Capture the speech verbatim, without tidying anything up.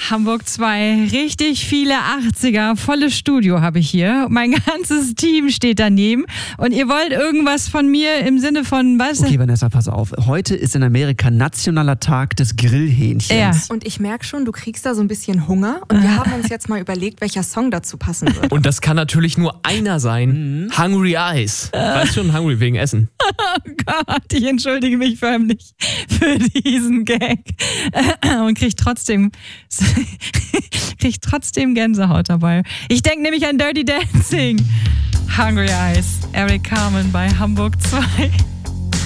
Hamburg zwei, richtig viele achtziger, volles Studio habe ich hier. Mein ganzes Team steht daneben und ihr wollt irgendwas von mir im Sinne von, was? Okay, Vanessa, pass auf. Heute ist in Amerika nationaler Tag des Grillhähnchens. Ja. Und ich merke schon, du kriegst da so ein bisschen Hunger und wir haben uns jetzt mal überlegt, welcher Song dazu passen wird. Und das kann natürlich nur einer sein. Mhm. Hungry Eyes. Weißt schon, Hungry wegen Essen. Oh Gott, ich entschuldige mich förmlich für diesen Gag und krieg trotzdem krieg trotzdem Gänsehaut dabei. Ich denke nämlich an Dirty Dancing. Hungry Eyes, Eric Carmen bei Hamburg zwei.